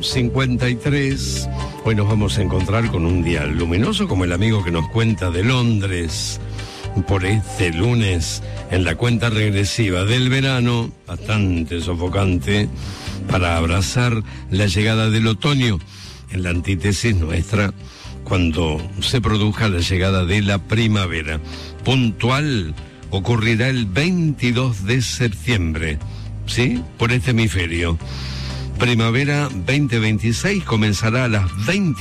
8:53. Hoy nos vamos a encontrar con un día luminoso como el amigo que nos cuenta de Londres por este lunes en la cuenta regresiva del verano, bastante sofocante, para abrazar la llegada del otoño, en la antítesis nuestra, cuando se produzca la llegada de la primavera. Puntual ocurrirá el 22 de septiembre, ¿sí? Por este hemisferio. Primavera 2026 comenzará a las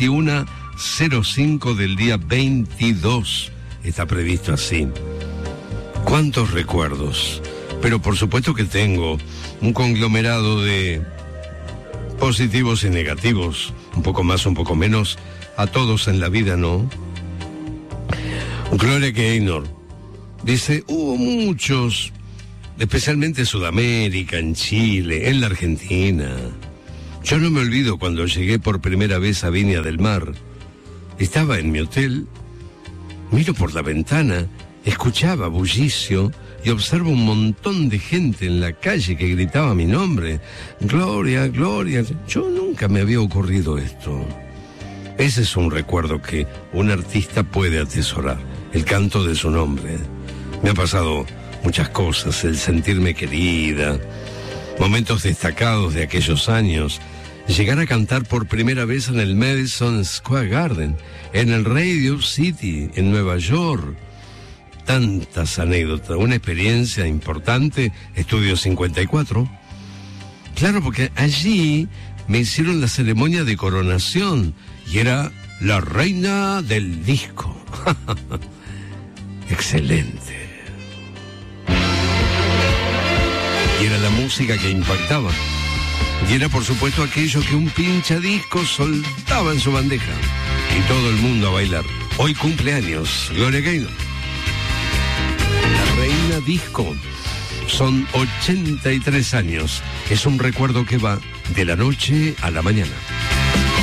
21:05 del día 22. Está previsto así. ¿Cuántos recuerdos? Pero por supuesto que tengo un conglomerado de positivos y negativos, un poco más, un poco menos, a todos en la vida, ¿no? Gloria Gaynor dice, hubo muchos, especialmente en Sudamérica, en Chile, en la Argentina. Yo no me olvido cuando llegué por primera vez a Viña del Mar. Estaba en mi hotel, miro por la ventana, escuchaba bullicio y observo un montón de gente en la calle que gritaba mi nombre. Gloria, Gloria. Yo nunca me había ocurrido esto. Ese es un recuerdo que un artista puede atesorar, el canto de su nombre. Me ha pasado muchas cosas, el sentirme querida, momentos destacados de aquellos años, llegar a cantar por primera vez en el Madison Square Garden, en el Radio City, en Nueva York. Tantas anécdotas, una experiencia importante, Estudio 54. Claro, porque allí me hicieron la ceremonia de coronación y era la reina del disco. Excelente. Y era la música que impactaba. Y era, por supuesto, aquello que un pinchadiscos soltaba en su bandeja. Y todo el mundo a bailar. Hoy cumpleaños, Gloria Gaynor. La reina disco. Son 83 años. Es un recuerdo que va de la noche a la mañana.